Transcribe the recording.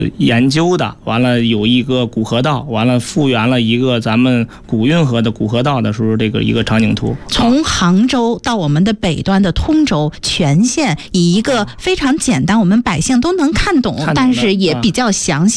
研究的，完了有一个古河道，完了复原了一个咱们古运河的古河道的时候，这个一个场景图。 从杭州到我们的北端的通州全线，以一个非常简单，我们百姓都能看懂，但是也比较详细